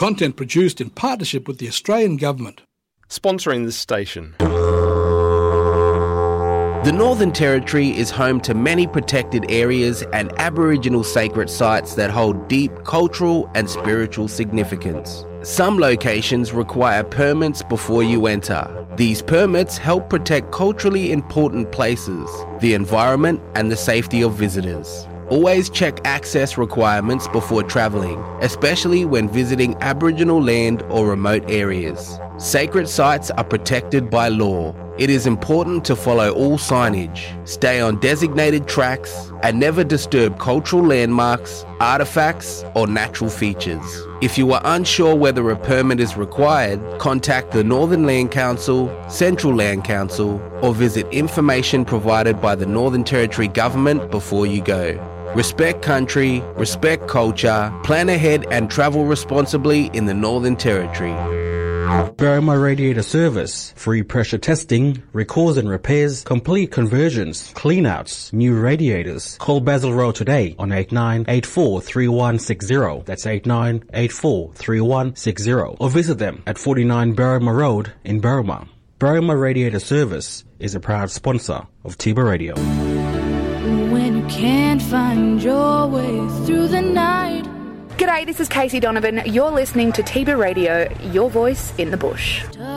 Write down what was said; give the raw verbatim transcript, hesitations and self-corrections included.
Content produced in partnership with the Australian Government. Sponsoring this station. The Northern Territory is home to many protected areas and Aboriginal sacred sites that hold deep cultural and spiritual significance. Some locations require permits before you enter. These permits help protect culturally important places, the environment and the safety of visitors. Always check access requirements before travelling, especially when visiting Aboriginal land or remote areas. Sacred sites are protected by law. It is important to follow all signage, stay on designated tracks, and never disturb cultural landmarks, artefacts, or natural features. If you are unsure whether a permit is required, contact the Northern Land Council, Central Land Council, or visit information provided by the Northern Territory Government before you go. Respect country, respect culture, plan ahead and travel responsibly in the Northern Territory. Berrima Radiator Service. Free pressure testing, recalls and repairs, complete conversions, cleanouts, new radiators. Call Basil Road today on eight nine eight four three one six zero. That's eight nine eight four three one six zero. Or visit them at forty-nine Berrima Road in Berrima. Berrima Radiator Service is a proud sponsor of Tiba Radio. When you can't find your way through the night. G'day, this is Casey Donovan. You're listening to Tiba Radio, your voice in the bush.